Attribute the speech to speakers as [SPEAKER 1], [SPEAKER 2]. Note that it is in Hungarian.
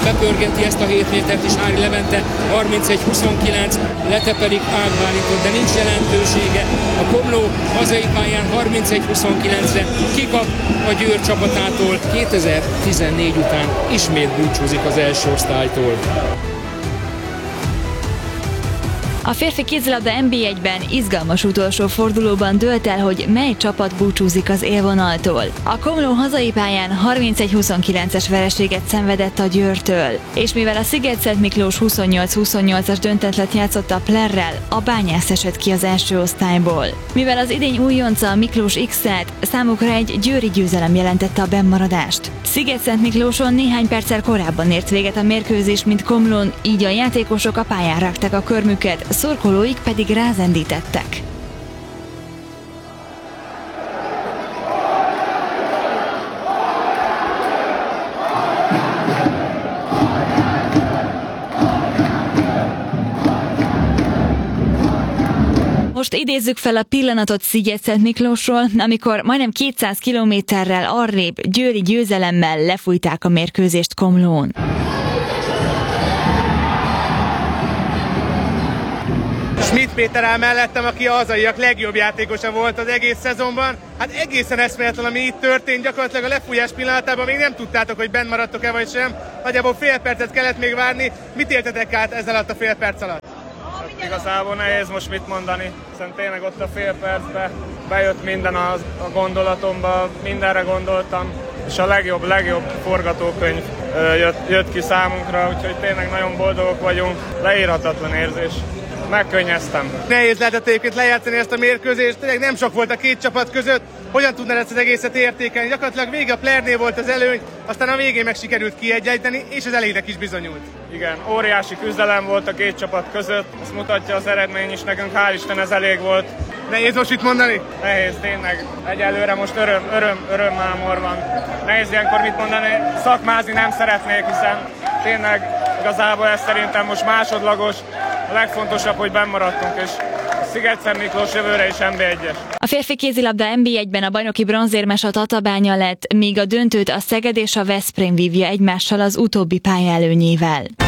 [SPEAKER 1] bepörgeti ezt a 7 métert is Hári Levente, 31-29, leteperik Ág Bálintot, de nincs jelentősége. A Komló hazai pályán 31-29-re kikap a Győr csapatától. 2014 után ismét búcsúzik az első osztálytól.
[SPEAKER 2] A férfi kézilabda NB1-ben izgalmas utolsó fordulóban dőlt el, hogy mely csapat búcsúzik az élvonaltól. A Komló hazai pályán 31-29-es vereséget szenvedett a Győrtől, és mivel a Szigetszentmiklós 28-28-as döntetlet játszott a Plerrel, a Bányász esett ki az első osztályból. Mivel az idény újonca a Miklós X-elt, számukra egy győri győzelem jelentette a bennmaradást. Szigetszentmiklóson néhány perccel korábban ért véget a mérkőzés, mint Komlón, így a játékosok a pályán rakták a körmüket, szurkolóik pedig rázendítettek. Most idézzük fel a pillanatot Szigetszentmiklósról, amikor majdnem 200 kilométerrel arrébb győri győzelemmel lefújták a mérkőzést Komlón.
[SPEAKER 3] Schmidt Péter áll mellettem, aki a hazaiak legjobb játékosa volt az egész szezonban. Hát egészen eszméletlen, ami itt történt, gyakorlatilag a lefújás pillanatában még nem tudtátok, hogy benn maradtok-e vagy sem. Nagyjából fél percet kellett még várni. Mit éltetek át ez alatt a fél perc alatt?
[SPEAKER 4] Hát igazából nehéz most mit mondani, hiszen tényleg ott a fél percben bejött minden a gondolatomba, mindenre gondoltam, és a legjobb forgatókönyv jött ki számunkra, úgyhogy tényleg nagyon boldogok vagyunk, leírhatatlan érzés. Megkönnyeztem.
[SPEAKER 3] Nehéz lehetett egyébként lejátszani ezt a mérkőzést, tényleg nem sok volt a két csapat között. Hogyan tudnád ezt az egészet értékelni? Gyakorlatilag vége a Plernél volt az előny, aztán a végén meg sikerült kiegyenlíteni, és az elejének is bizonyult.
[SPEAKER 4] Igen, óriási küzdelem volt a két csapat között, ezt mutatja az eredmény is, nekünk hál' Isten ez elég volt.
[SPEAKER 3] Nehéz most mit mondani?
[SPEAKER 4] Nehéz, tényleg. Egyelőre most örömmámor van. Nehéz ilyenkor mit mondani, szakmázni nem szeretnék, hiszen tényleg igazából ez szerintem most másodlagos. A legfontosabb, hogy bennmaradtunk, és Szigetszentmiklós jövőre is NB1-es.
[SPEAKER 2] A férfi kézilabda NB1-ben a bajnoki bronzérmes a Tatabánya lett, míg a döntőt a Szeged és a Veszprém vívja egymással az utóbbi pályaelőnyével.